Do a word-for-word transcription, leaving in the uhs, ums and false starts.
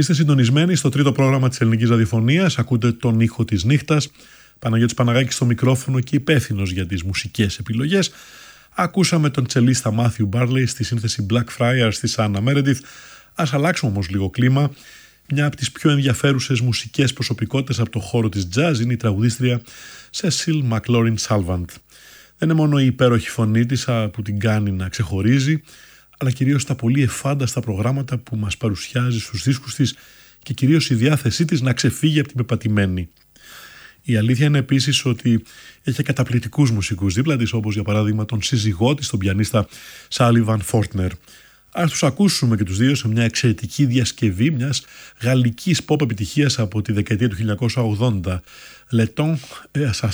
Είστε συντονισμένοι στο τρίτο πρόγραμμα της Ελληνικής Ραδιοφωνίας. Ακούτε τον ήχο της νύχτας. Παναγιώτης Παναγάκης στο μικρόφωνο και υπεύθυνος για τις μουσικές επιλογές. Ακούσαμε τον τσελίστα Μάθιου Μπάρλεϊ στη σύνθεση Blackfriars της Άννα Μέρεντιθ. Ας αλλάξουμε όμως λίγο κλίμα. Μια από τις πιο ενδιαφέρουσες μουσικές προσωπικότητες από το χώρο της jazz είναι η τραγουδίστρια Cecil McLaurin Salvant. Δεν είναι μόνο η υπέροχη φωνή της που την κάνει να ξεχωρίζει, αλλά κυρίως τα πολύ εφάνταστα προγράμματα που μας παρουσιάζει στους δίσκους της και κυρίως η διάθεσή της να ξεφύγει από την πεπατημένη. Η αλήθεια είναι επίσης ότι έχει καταπληκτικούς μουσικούς δίπλα της, όπως για παράδειγμα τον σύζυγό της, τον πιανίστα Sullivan Fortner. Ας τους ακούσουμε και τους δύο σε μια εξαιρετική διασκευή μιας γαλλικής pop επιτυχίας από τη δεκαετία του χίλια εννιακόσια ογδόντα. Le temps est assassin.